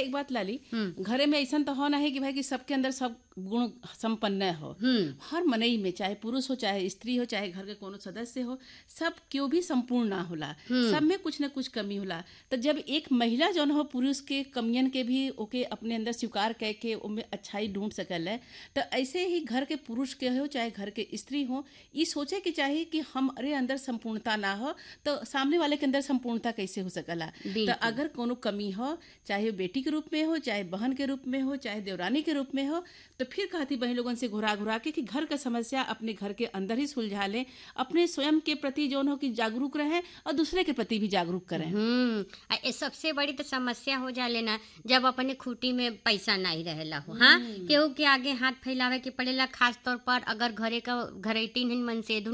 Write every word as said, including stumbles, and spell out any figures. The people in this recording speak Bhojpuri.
एक बात लाली, हम्म घरे में ऐसा तो हो ना है कि भाई कि सबके अंदर सब गुण संपन्न हो। हम्म हर मनई में, चाहे पुरुष हो चाहे स्त्री हो चाहे घर के कोनो सदस्य हो, सब क्यों भी संपूर्ण ना होला, सब हम्म में कुछ न कुछ कमी होला। तो जब एक महिला जौन हो पुरुष के कमियन के भी ओके अपने अंदर स्वीकार करके उनमें अच्छाई ढूंढ सकल है, तो ऐसे ही घर के पुरुष के हो चाहे घर के स्त्री हो, ये सोचे कि चाहिए कि हमारे अंदर संपूर्णता ना हो तो सामने वाले के अंदर संपूर्णता कैसे हो सकला। तो बिल्कुल। अगर कोनो कमी हो, चाहे बेटी के रूप में हो चाहे बहन के रूप में हो चाहे देवरानी के रूप में हो, तो फिर कहती बहन लोगन से घुरा घुरा के कि घर का समस्या अपने घर के अंदर ही सुलझा लें, अपने स्वयं के प्रति जो हो कि जागरूक रहें और दूसरे के प्रति भी जागरूक करें। हम्म आ, ए सबसे बड़ी तो समस्या हो जाले ना जब अपने खूटी में पैसा नहीं रहेला हो। हाँ, केहू के आगे हाथ फैलावे के पड़ेला, खास तौर पर अगर घरे का घरेटी मन से